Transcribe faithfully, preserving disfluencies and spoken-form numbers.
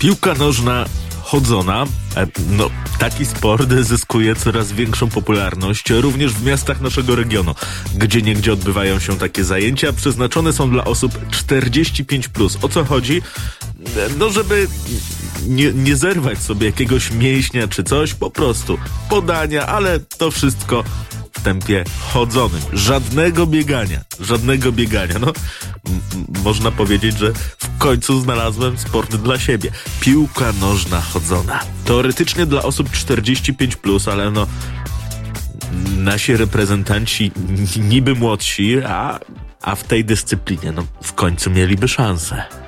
Piłka nożna chodzona. No, taki sport zyskuje coraz większą popularność również w miastach naszego regionu. Gdzieniegdzie odbywają się takie zajęcia, przeznaczone są dla osób czterdzieści pięć plus. O co chodzi? No, żeby nie, nie zerwać sobie jakiegoś mięśnia czy coś, po prostu podania, ale to wszystko w tempie chodzonym. Żadnego biegania, żadnego biegania. No, m- można powiedzieć, że w końcu znalazłem sport dla siebie. Piłka nożna chodzona. Teoretycznie dla osób czterdzieści pięć plus, ale no nasi reprezentanci niby młodsi, a, a w tej dyscyplinie no w końcu mieliby szansę.